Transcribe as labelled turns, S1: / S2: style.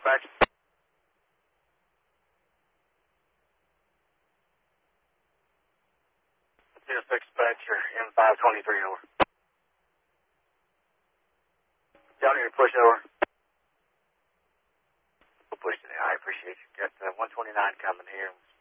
S1: dispatch. 06 dispatcher, M523, over. Y'all need to push over. We'll push today. I appreciate you. Got 129 coming here.